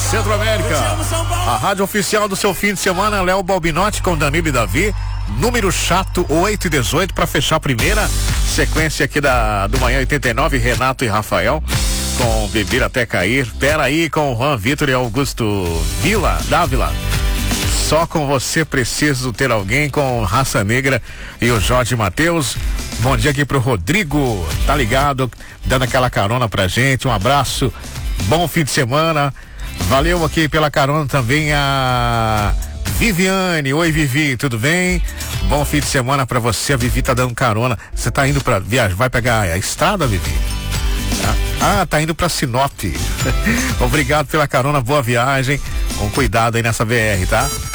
Centro-América. A rádio oficial do seu fim de semana, Léo Balbinotti com Danilo e Davi. Número chato 8 e 18 para fechar a primeira sequência aqui do Manhã 89, Renato e Rafael com Beber Até Cair. Pera aí com o Juan Vitor e Augusto Dávila. Só com você preciso ter alguém com Raça Negra e o Jorge Mateus. Bom dia aqui pro Rodrigo, tá ligado, dando aquela carona pra gente. Um abraço, bom fim de semana. Valeu aqui pela carona também a Viviane. Oi, Vivi, tudo bem? Bom fim de semana pra você. A Vivi tá dando carona. Você tá indo pra viagem, vai pegar a estrada, Vivi? Tá indo pra Sinop. Obrigado pela carona, boa viagem. Com cuidado aí nessa BR, tá?